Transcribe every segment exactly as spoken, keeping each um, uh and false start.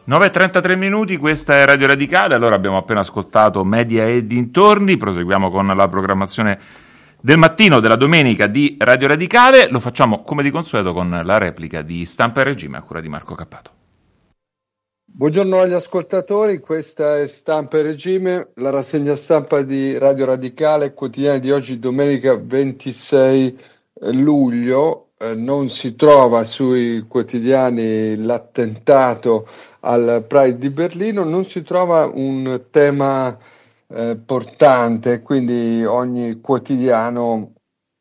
nove e trentatré minuti, questa è Radio Radicale. Allora abbiamo appena ascoltato Media e dintorni, proseguiamo con la programmazione del mattino della domenica di Radio Radicale. Lo facciamo come di consueto con la replica di Stampa e Regime a cura di Marco Cappato. Buongiorno agli ascoltatori, questa è Stampa e Regime, la rassegna stampa di Radio Radicale, quotidiana di oggi, domenica ventisei luglio. Eh, non si trova sui quotidiani l'attentato al Pride di Berlino, non si trova un tema eh, portante, quindi ogni quotidiano,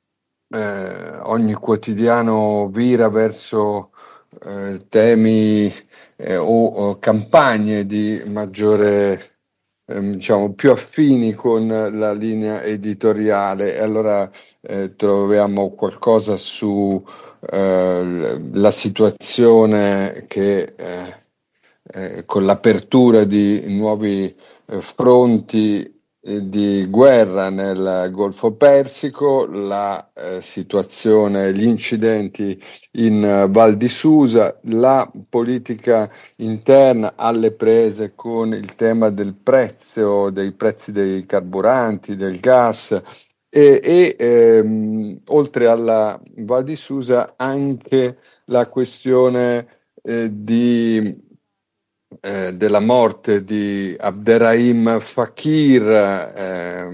eh, ogni quotidiano vira verso eh, temi eh, o, o campagne di maggiore, eh, diciamo, più affini con la linea editoriale. E allora eh, troviamo qualcosa su eh, la situazione che eh, eh, con l'apertura di nuovi eh, fronti di guerra nel Golfo Persico, la eh, situazione, gli incidenti in uh, Val di Susa, la politica interna alle prese con il tema del prezzo, dei prezzi dei carburanti, del gas e, e ehm, oltre alla Val di Susa anche la questione eh, di Eh, della morte di Abderrahim Fakir eh,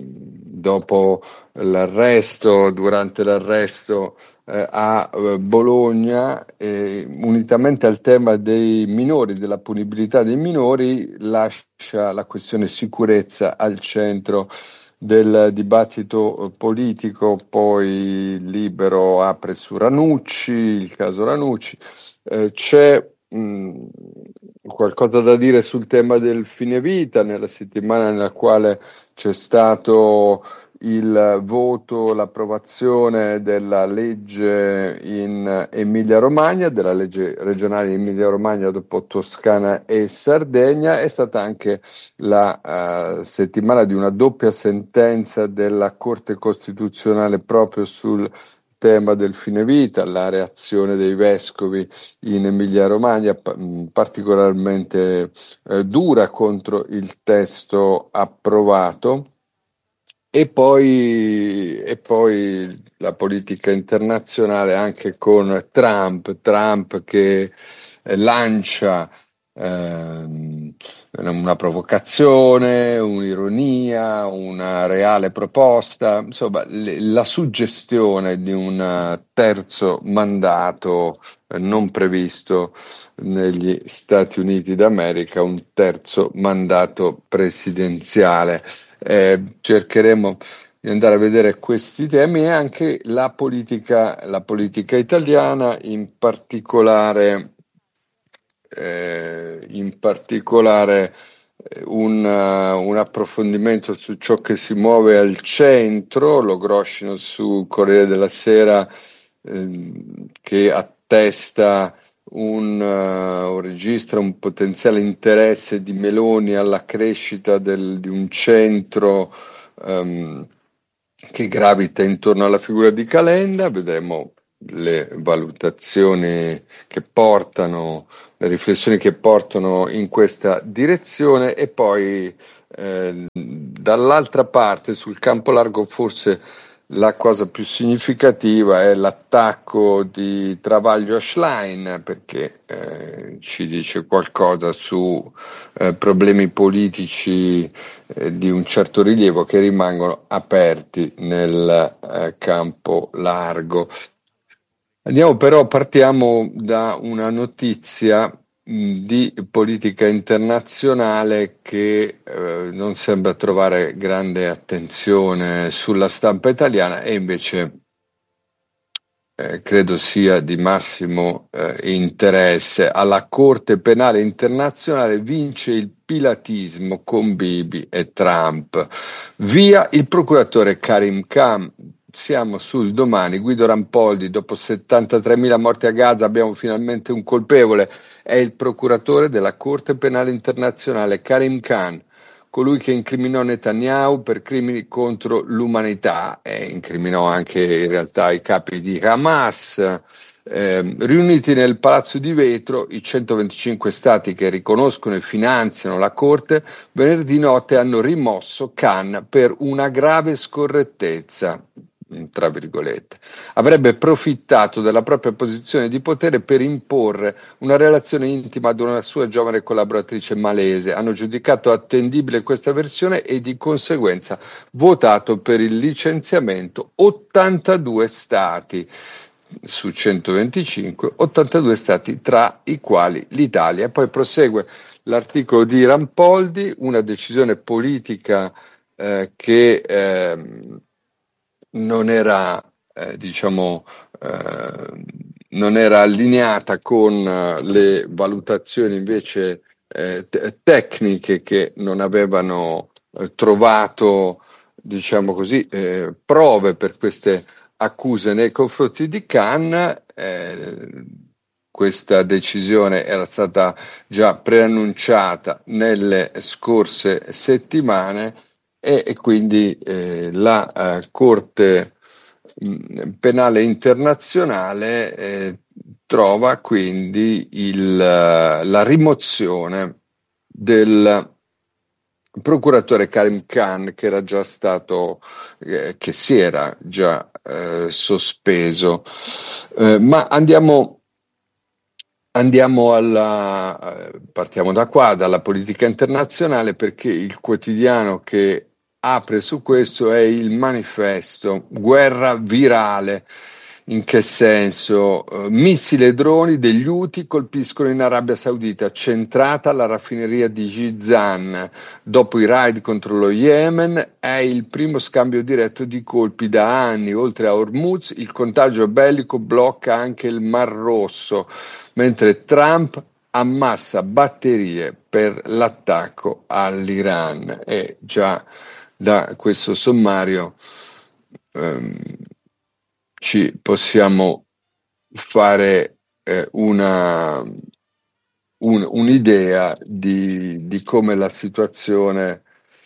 dopo l'arresto, durante l'arresto eh, a eh, Bologna, eh, unitamente al tema dei minori, della punibilità dei minori, lascia la questione sicurezza al centro del dibattito politico. Poi Libero apre su Ranucci, il caso Ranucci. Eh, c'è mh, qualcosa da dire sul tema del fine vita, nella settimana nella quale c'è stato il voto, l'approvazione della legge in Emilia-Romagna, della legge regionale in Emilia-Romagna dopo Toscana e Sardegna. È stata anche la uh, settimana di una doppia sentenza della Corte Costituzionale proprio sul tema del fine vita, la reazione dei vescovi in Emilia-Romagna particolarmente eh, dura contro il testo approvato. E poi, e poi la politica internazionale anche con Trump, Trump che eh, lancia ehm, una provocazione, un'ironia, una reale proposta, insomma le, la suggestione di un terzo mandato eh, non previsto negli Stati Uniti d'America, un terzo mandato presidenziale. Eh, cercheremo di andare a vedere questi temi e anche la politica, la politica italiana, in particolare, eh, in particolare eh, un, uh, un approfondimento su ciò che si muove al centro. Lo Groscino su Corriere della Sera eh, che attesta Un, uh, registra un potenziale interesse di Meloni alla crescita del, di un centro um, che gravita intorno alla figura di Calenda. Vedremo le valutazioni che portano, le riflessioni che portano in questa direzione. E poi eh, dall'altra parte, sul campo largo, forse la cosa più significativa è l'attacco di Travaglio a Schlein, perché eh, ci dice qualcosa su eh, problemi politici eh, di un certo rilievo che rimangono aperti nel eh, campo largo. Andiamo però, partiamo da una notizia di politica internazionale che eh, non sembra trovare grande attenzione sulla stampa italiana e invece eh, credo sia di massimo eh, interesse. Alla Corte Penale Internazionale vince il pilatismo con Bibi e Trump. Via il procuratore Karim Khan. Siamo sul Domani. Guido Rampoldi: dopo settantatremila morti a Gaza abbiamo finalmente un colpevole. È il procuratore della Corte Penale Internazionale Karim Khan, colui che incriminò Netanyahu per crimini contro l'umanità e incriminò anche in realtà i capi di Hamas. Eh, riuniti nel Palazzo di Vetro, i centoventicinque stati che riconoscono e finanziano la Corte venerdì notte hanno rimosso Khan per una grave scorrettezza, tra virgolette. Avrebbe approfittato della propria posizione di potere per imporre una relazione intima ad una sua giovane collaboratrice malese. Hanno giudicato attendibile questa versione e di conseguenza votato per il licenziamento ottantadue stati. Su centoventicinque, ottantadue stati, tra i quali l'Italia. E poi prosegue l'articolo di Rampoldi, una decisione politica eh, che eh, non era, eh, diciamo, eh, non era allineata con eh, le valutazioni invece eh, te- tecniche che non avevano eh, trovato, diciamo così, eh, prove per queste accuse nei confronti di Khan. Eh, questa decisione era stata già preannunciata nelle scorse settimane e, e quindi eh, la eh, Corte mh, Penale Internazionale eh, trova quindi il, la rimozione del procuratore Karim Khan, che era già stato, eh, che si era già eh, sospeso. Eh, ma andiamo, andiamo alla, eh, partiamo da qua, dalla politica internazionale, perché il quotidiano che apre su questo è il Manifesto, guerra virale. In che senso? Uh, missili e droni degli Houthi colpiscono in Arabia Saudita, centrata la raffineria di Jizan. Dopo i raid contro lo Yemen è il primo scambio diretto di colpi da anni. Oltre a Hormuz, il contagio bellico blocca anche il Mar Rosso, mentre Trump ammassa batterie per l'attacco all'Iran. E già da questo sommario ehm, ci possiamo fare eh, una, un, un'idea di, di come la situazione,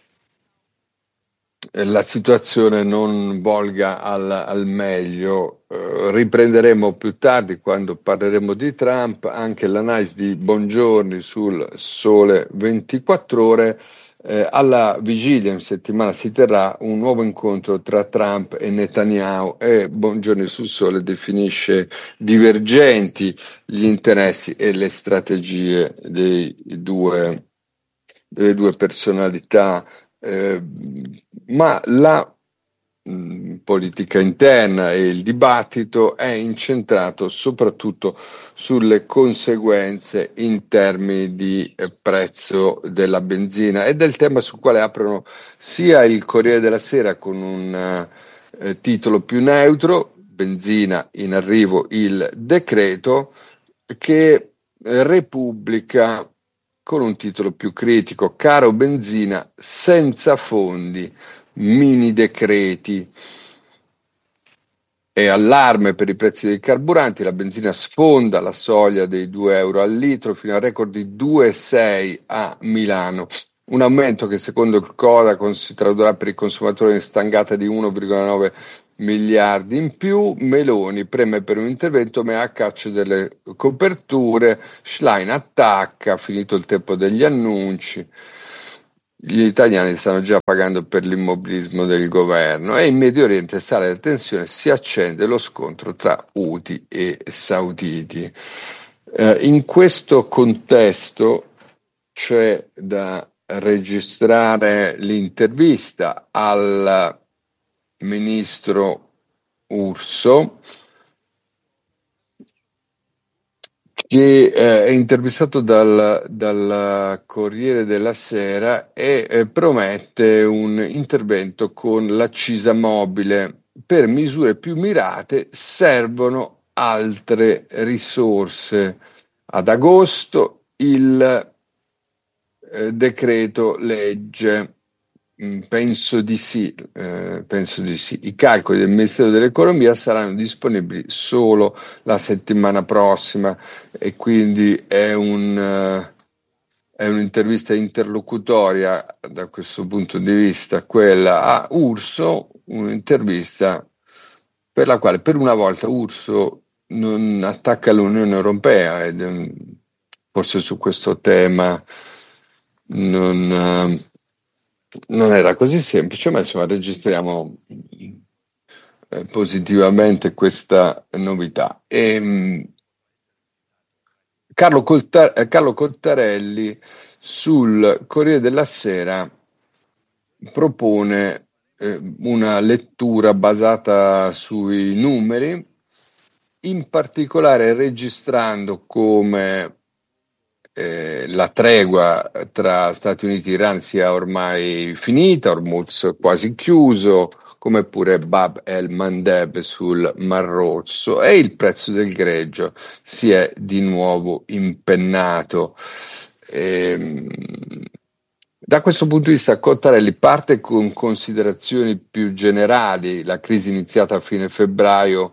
eh, la situazione non volga al, al meglio. Eh, riprenderemo più tardi, quando parleremo di Trump, anche l'analisi di Bongiorni sul Sole ventiquattro Ore. Eh, alla vigilia in settimana si terrà un nuovo incontro tra Trump e Netanyahu e Bongiorni sul Sole definisce divergenti gli interessi e le strategie dei due, delle due personalità, eh, ma la mh, politica interna e il dibattito è incentrato soprattutto sulle conseguenze in termini di eh, prezzo della benzina, ed è il tema sul quale aprono sia il Corriere della Sera con un eh, titolo più neutro, benzina in arrivo il decreto, che eh, Repubblica con un titolo più critico, caro benzina senza fondi, mini decreti. E allarme per i prezzi dei carburanti, la benzina sfonda la soglia dei due euro al litro fino al record di due virgola sei a Milano, un aumento che secondo il Codacons si tradurrà per i consumatori in stangata di uno virgola nove miliardi in più. Meloni preme per un intervento ma è a caccia delle coperture, Schlein attacca, finito il tempo degli annunci. Gli italiani stanno già pagando per l'immobilismo del governo e in Medio Oriente sale la tensione, si accende lo scontro tra Houthi e Sauditi. Eh, in questo contesto c'è da registrare l'intervista al ministro Urso, che eh, è intervistato dal, dal Corriere della Sera e eh, promette un intervento con l'accisa mobile. Per misure più mirate servono altre risorse. Ad agosto il eh, decreto legge. Mm, Penso di sì, eh, penso di sì. I calcoli del Ministero dell'Economia saranno disponibili solo la settimana prossima e quindi è un, eh, è un'intervista interlocutoria da questo punto di vista, quella a Urso, un'intervista per la quale per una volta Urso non attacca l'Unione Europea ed è un- forse su questo tema non, eh, non era così semplice, ma insomma registriamo eh, positivamente questa novità. E, mh, Carlo, Colta- eh, Carlo Cottarelli sul Corriere della Sera propone eh, una lettura basata sui numeri, in particolare registrando come eh, la tregua tra Stati Uniti e Iran sia ormai finita, Hormuz quasi chiuso, come pure Bab el-Mandeb sul Mar Rosso, e il prezzo del greggio si è di nuovo impennato. Ehm, Da questo punto di vista, Cottarelli parte con considerazioni più generali. La crisi iniziata a fine febbraio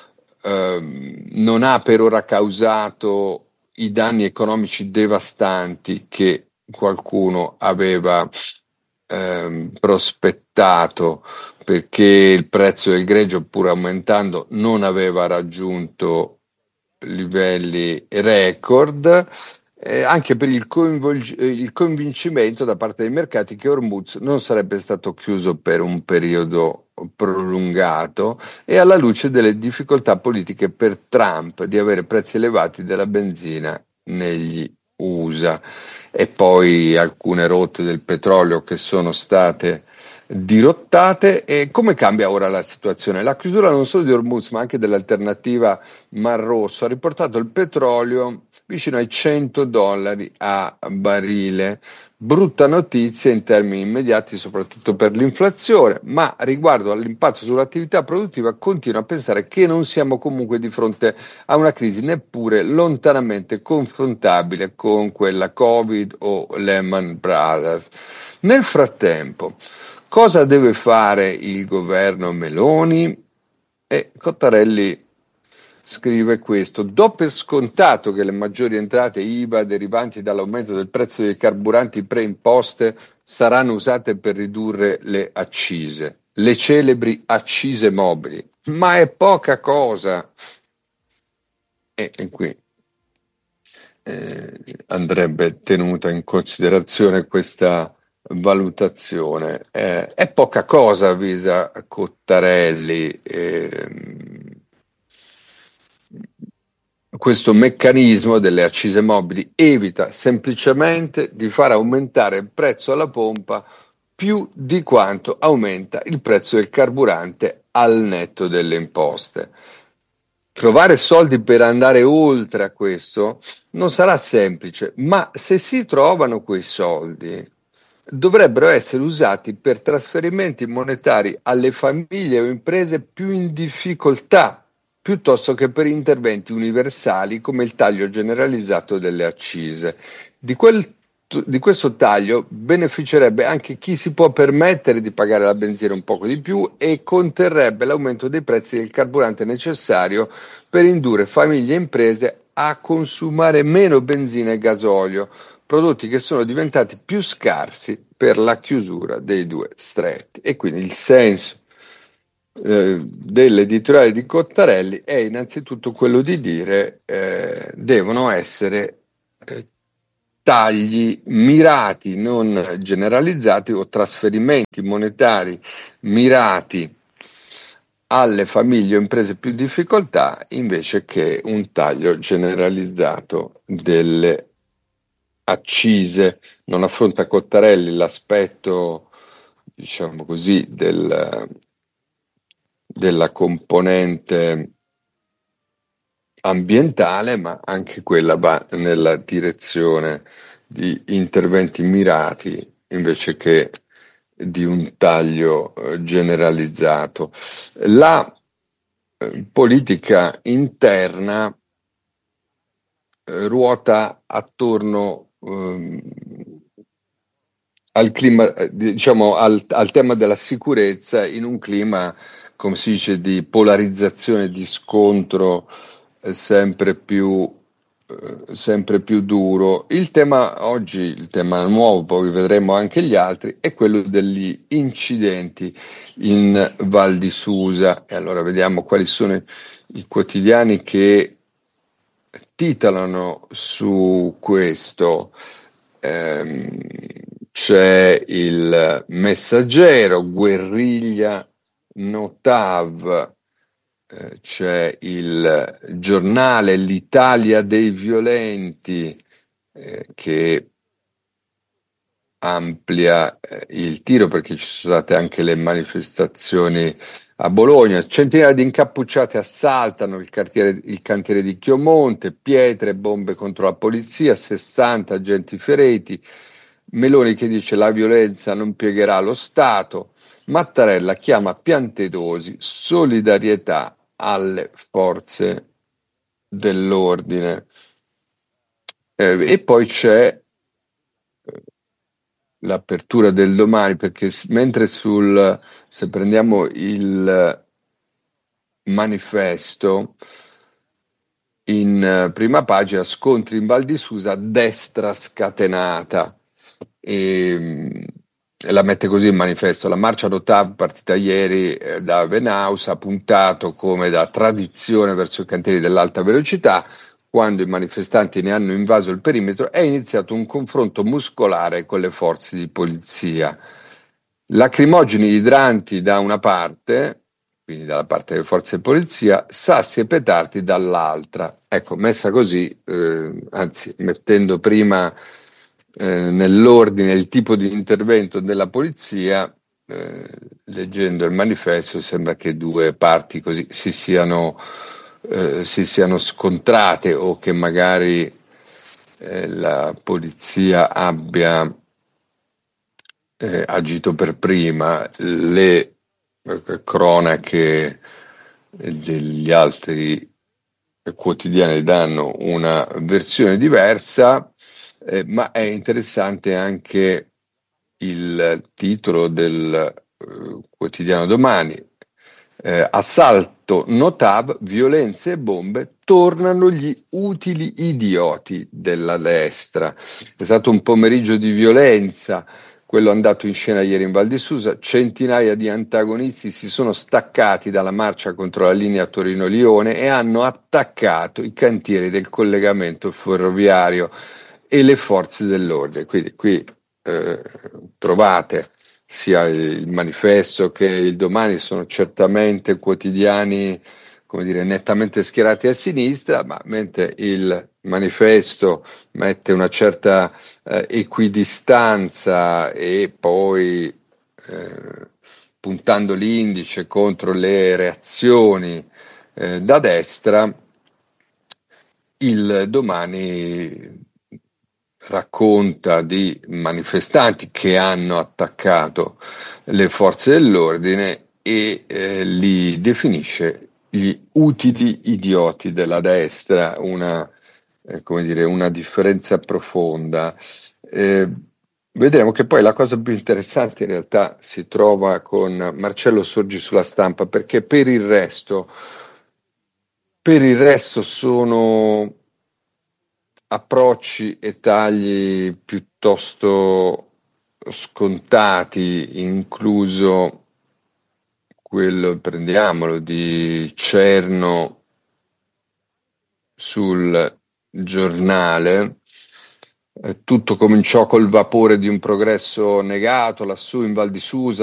ehm, non ha per ora causato i danni economici devastanti che qualcuno aveva ehm, prospettato, perché il prezzo del greggio, pur aumentando, non aveva raggiunto livelli record, eh, anche per il, coinvolg- eh, il convincimento da parte dei mercati che Hormuz non sarebbe stato chiuso per un periodo prolungato, e alla luce delle difficoltà politiche per Trump di avere prezzi elevati della benzina negli U S A, e poi alcune rotte del petrolio che sono state dirottate. E come cambia ora la situazione? La chiusura non solo di Hormuz, ma anche dell'alternativa Mar Rosso ha riportato il petrolio vicino ai cento dollari a barile. Brutta notizia in termini immediati, soprattutto per l'inflazione, ma riguardo all'impatto sull'attività produttiva continuo a pensare che non siamo comunque di fronte a una crisi neppure lontanamente confrontabile con quella Covid o Lehman Brothers. Nel frattempo, cosa deve fare il governo Meloni? E Cottarelli scrive questo: do per scontato che le maggiori entrate I V A derivanti dall'aumento del prezzo dei carburanti preimposte saranno usate per ridurre le accise, le celebri accise mobili, ma è poca cosa. E, e qui eh, andrebbe tenuta in considerazione questa valutazione. Eh, è poca cosa, avvisa Cottarelli. ehm, Questo meccanismo delle accise mobili evita semplicemente di far aumentare il prezzo alla pompa più di quanto aumenta il prezzo del carburante al netto delle imposte. Trovare soldi per andare oltre a questo non sarà semplice, ma se si trovano quei soldi, dovrebbero essere usati per trasferimenti monetari alle famiglie o imprese più in difficoltà, piuttosto che per interventi universali come il taglio generalizzato delle accise. Di quel di questo taglio beneficerebbe anche chi si può permettere di pagare la benzina un poco di più, e conterrebbe l'aumento dei prezzi del carburante necessario per indurre famiglie e imprese a consumare meno benzina e gasolio, prodotti che sono diventati più scarsi per la chiusura dei due stretti. E quindi il senso eh, dell'editoriale di Cottarelli è innanzitutto quello di dire eh, devono essere eh, tagli mirati, non generalizzati, o trasferimenti monetari mirati alle famiglie o imprese più in difficoltà, invece che un taglio generalizzato delle accise. Non affronta Cottarelli l'aspetto, diciamo così, del, della componente ambientale, ma anche quella va nella direzione di interventi mirati invece che di un taglio eh, generalizzato. La eh, politica interna eh, ruota attorno ehm, al clima, eh, diciamo al, al tema della sicurezza, in un clima, come si dice, di polarizzazione, di scontro eh, sempre più, eh, sempre più duro. Il tema oggi, il tema nuovo, poi vedremo anche gli altri, è quello degli incidenti in Val di Susa. E allora vediamo quali sono i quotidiani che titolano su questo. Ehm, c'è il Messaggero, Guerriglia Notav, eh, c'è il giornale L'Italia dei violenti, eh, che amplia eh, il tiro perché ci sono state anche le manifestazioni a Bologna. Centinaia di incappucciati assaltano il, cartiere- il cantiere di Chiomonte, pietre e bombe contro la polizia, sessanta agenti feriti. Meloni che dice la violenza non piegherà lo Stato. Mattarella chiama Piantedosi solidarietà alle forze dell'ordine. Eh, e poi c'è eh, l'apertura del Domani, perché s- mentre sul, se prendiamo il Manifesto, in eh, prima pagina, scontri in Val di Susa, destra scatenata. E, mh, e la mette così il Manifesto: la marcia Notav partita ieri eh, da Venausa, puntato come da tradizione verso i cantieri dell'alta velocità. Quando i manifestanti ne hanno invaso il perimetro, è iniziato un confronto muscolare con le forze di polizia. Lacrimogeni idranti da una parte, quindi dalla parte delle forze di polizia, sassi e petardi dall'altra. Ecco, messa così, eh, anzi, mettendo prima eh, nell'ordine il tipo di intervento della polizia, eh, leggendo il manifesto, sembra che due parti così si siano, eh, si siano scontrate, o che magari eh, la polizia abbia eh, agito per prima. Le eh, cronache degli altri quotidiani danno una versione diversa, eh, ma è interessante anche il titolo del eh, quotidiano Domani. Eh, assalto Notav, violenze e bombe, tornano gli utili idioti della destra. È stato un pomeriggio di violenza, quello andato in scena ieri in Val di Susa. Centinaia di antagonisti si sono staccati dalla marcia contro la linea Torino-Lione e hanno attaccato i cantieri del collegamento ferroviario e le forze dell'ordine. Quindi qui eh, trovate sia il Manifesto che il Domani, sono certamente quotidiani, come dire, nettamente schierati a sinistra, ma mentre il Manifesto mette una certa eh, equidistanza e poi eh, puntando l'indice contro le reazioni eh, da destra, il Domani racconta di manifestanti che hanno attaccato le forze dell'ordine e eh, li definisce gli utili idioti della destra, una, eh, come dire, una differenza profonda. Eh, vedremo che poi la cosa più interessante in realtà si trova con Marcello Sorgi sulla Stampa, perché per il resto, per il resto sono approcci e tagli piuttosto scontati, incluso quello, prendiamolo, di Cerno sul Giornale. Eh, tutto cominciò col vapore di un progresso negato lassù in Val di Susa.